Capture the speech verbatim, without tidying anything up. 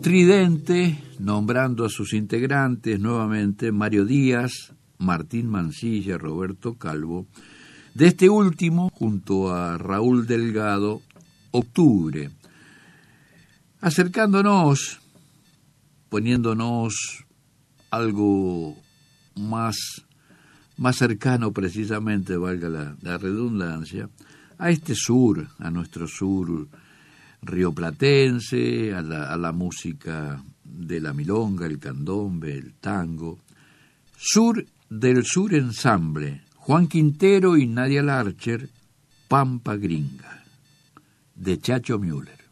Tridente, nombrando a sus integrantes nuevamente Mario Díaz, Martín Mansilla, Roberto Calvo. De este último, junto a Raúl Delgado, Octubre. Acercándonos, poniéndonos algo más, más cercano precisamente, valga la, la redundancia, a este sur, a nuestro sur rioplatense, a la, a la música de la milonga, el candombe, el tango. Sur del Sur Ensamble, Juan Quintero y Nadia Larcher, Pampa Gringa, de Chacho Müller.